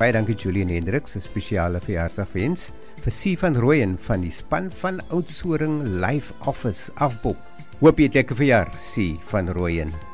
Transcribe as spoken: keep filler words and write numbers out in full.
Baie dankie Julian Hendriks, 'n spesiale verjaarsdagwens vir Sie van Rooyen van die span van Oudtshoorn Life Office afbok. Hoop jy het lekker verjaar, Sie van Rooyen.